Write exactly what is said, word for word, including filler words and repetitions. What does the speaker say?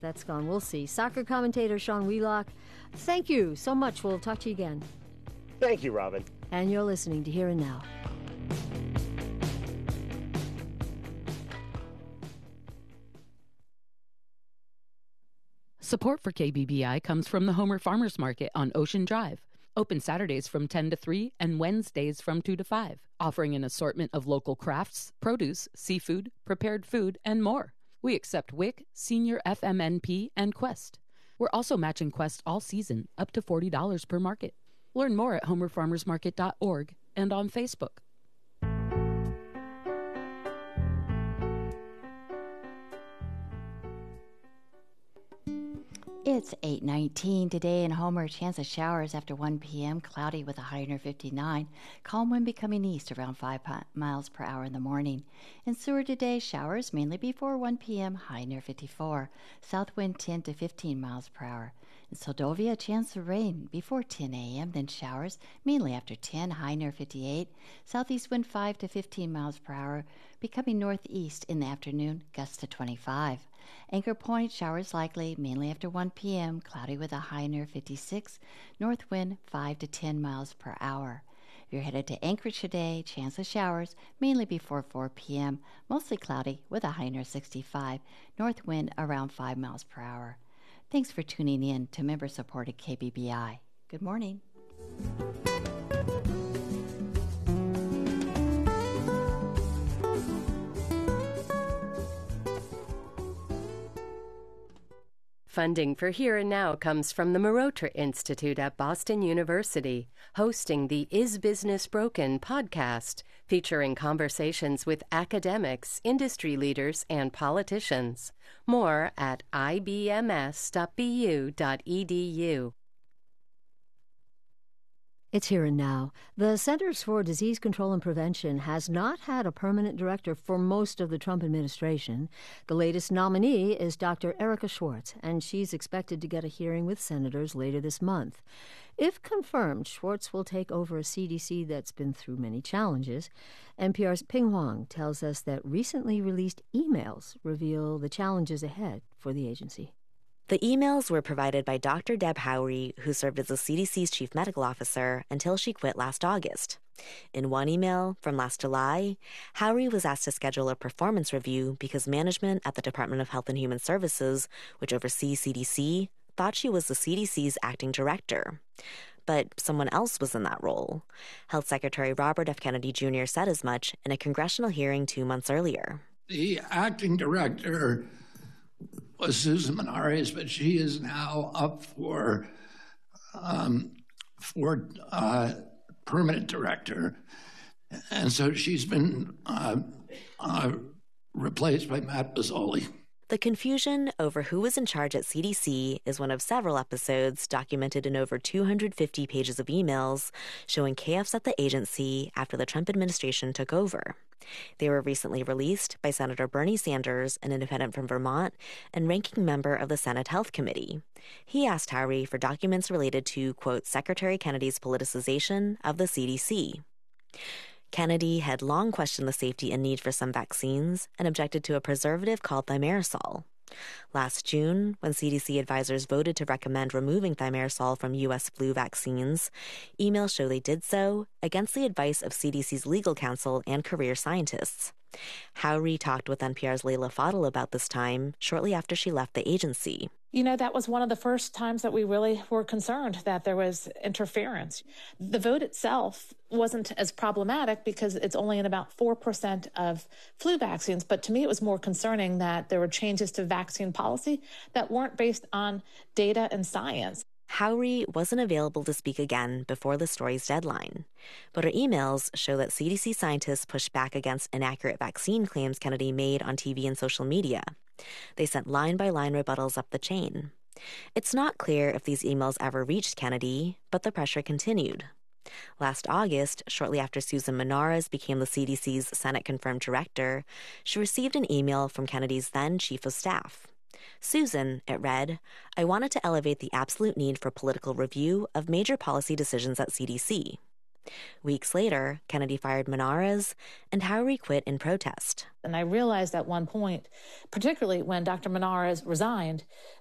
That's gone. We'll see. Soccer commentator Sean Wheelock, thank you so much. We'll talk to you again. Thank you, Robin. And you're listening to Here and Now. Support for K B B I comes from the Homer Farmers Market on Ocean Drive. Open Saturdays from ten to three and Wednesdays from two to five, offering an assortment of local crafts, produce, seafood, prepared food, and more. We accept W I C, Senior F M N P, and Quest. We're also matching Quest all season, up to forty dollars per market. Learn more at homer farmers market dot org and on Facebook. It's eight nineteen today in Homer. Chance of showers after one p.m. Cloudy with a high near fifty-nine. Calm wind becoming east around five miles per hour in the morning. In Seward today, showers mainly before one p.m. High near fifty-four. South wind ten to fifteen miles per hour. In Soldovia, chance of rain before ten a.m. Then showers mainly after ten. High near fifty-eight. Southeast wind five to fifteen miles per hour. Becoming northeast in the afternoon. Gusts to twenty-five. Anchor Point, showers likely, mainly after one p.m., cloudy with a high near fifty-six, north wind five to ten miles per hour. If you're headed to Anchorage today, chance of showers, mainly before four p.m., mostly cloudy with a high near sixty-five, north wind around five miles per hour. Thanks for tuning in to member-supported K B B I. Good morning. Funding for Here and Now comes from the Marotra Institute at Boston University, hosting the Is Business Broken podcast, featuring conversations with academics, industry leaders, and politicians. More at I B M S dot B U dot E D U. It's Here and Now. The Centers for Disease Control and Prevention has not had a permanent director for most of the Trump administration. The latest nominee is Doctor Erika Schwartz, and she's expected to get a hearing with senators later this month. If confirmed, Schwartz will take over a C D C that's been through many challenges. N P R's Ping Huang tells us that recently released emails reveal the challenges ahead for the agency. The emails were provided by Doctor Deb Howry, who served as the C D C's chief medical officer until she quit last August. In one email from last July, Howry was asked to schedule a performance review because management at the Department of Health and Human Services, which oversees C D C, thought she was the C D C's acting director. But someone else was in that role. Health Secretary Robert F. Kennedy Junior said as much in a congressional hearing two months earlier. The acting director was Susan Menares, but she is now up for um, for uh, permanent director, and so she's been uh, uh, replaced by Matt Bozzoli. The confusion over who was in charge at C D C is one of several episodes documented in over two hundred fifty pages of emails showing chaos at the agency after the Trump administration took over. They were recently released by Senator Bernie Sanders, an independent from Vermont, and ranking member of the Senate Health Committee. He asked Howry for documents related to, quote, Secretary Kennedy's politicization of the C D C. Kennedy had long questioned the safety and need for some vaccines and objected to a preservative called thimerosal. Last June, when C D C advisors voted to recommend removing thimerosal from U S flu vaccines, emails show they did so against the advice of C D C's legal counsel and career scientists. Howry talked with N P R's Leila Fadel about this time shortly after she left the agency. You know, that was one of the first times that we really were concerned that there was interference. The vote itself wasn't as problematic because it's only in about four percent of flu vaccines. But to me, it was more concerning that there were changes to vaccine policy that weren't based on data and science. Howry wasn't available to speak again before the story's deadline, but her emails show that C D C scientists pushed back against inaccurate vaccine claims Kennedy made on T V and social media. They sent line-by-line rebuttals up the chain. It's not clear if these emails ever reached Kennedy, but the pressure continued. Last August, shortly after Susan Menares became the C D C's Senate-confirmed director, she received an email from Kennedy's then chief of staff. Susan, it read, I wanted to elevate the absolute need for political review of major policy decisions at C D C. Weeks later, Kennedy fired Menares, and Howery quit in protest. And I realized at one point, particularly when Doctor Menares resigned,